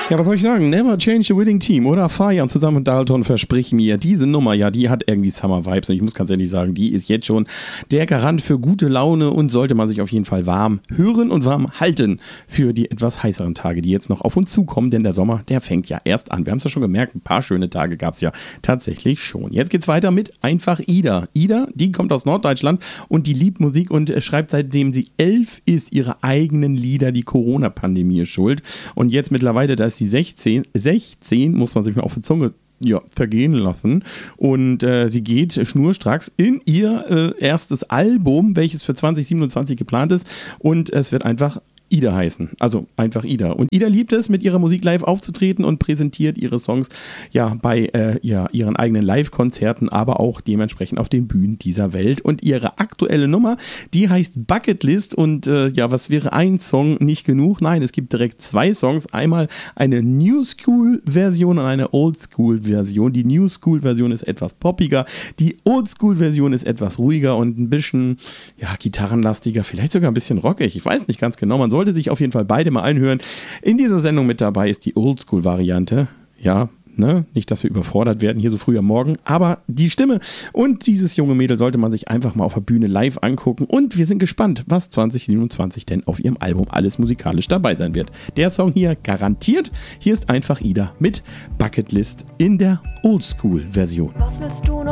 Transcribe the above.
Ja, was soll ich sagen? Never change the winning team, oder? Fajan zusammen mit Dalton, versprich mir. Diese Nummer, ja, die hat irgendwie Summer Vibes und ich muss ganz ehrlich sagen, die ist jetzt schon der Garant für gute Laune und sollte man sich auf jeden Fall warm hören und warm halten für die etwas heißeren Tage, die jetzt noch auf uns zukommen, denn der Sommer, der fängt ja erst an. Wir haben es ja schon gemerkt, ein paar schöne Tage gab es ja tatsächlich schon. Jetzt geht's weiter mit einfach Ida. Ida, die kommt aus Norddeutschland und die liebt Musik und schreibt, seitdem sie 11 ist, ihre eigenen Lieder. Die Corona-Pandemie ist schuld und jetzt mittlerweile, da ist sie 16, muss man sich mal auf die Zunge vergehen lassen. Und sie geht schnurstracks in ihr erstes Album, welches für 2027 geplant ist. Und es wird einfach Ida heißen. Also einfach Ida. Und Ida liebt es, mit ihrer Musik live aufzutreten und präsentiert ihre Songs bei ihren eigenen Live-Konzerten, aber auch dementsprechend auf den Bühnen dieser Welt. Und ihre aktuelle Nummer, die heißt Bucketlist. Und was wäre ein Song nicht genug? Nein, es gibt direkt 2 Songs. Einmal eine New School-Version und eine Old School-Version. Die New School-Version ist etwas poppiger. Die Old School-Version ist etwas ruhiger und ein bisschen gitarrenlastiger, vielleicht sogar ein bisschen rockig. Ich weiß nicht ganz genau. Man sollte sich auf jeden Fall beide mal anhören. In dieser Sendung mit dabei ist die Oldschool-Variante. Ja, nicht, dass wir überfordert werden hier so früh am Morgen, aber die Stimme und dieses junge Mädel sollte man sich einfach mal auf der Bühne live angucken und wir sind gespannt, was 2027 denn auf ihrem Album alles musikalisch dabei sein wird. Der Song hier garantiert. Hier ist einfach Ida mit Bucketlist in der Oldschool-Version. Was willst du noch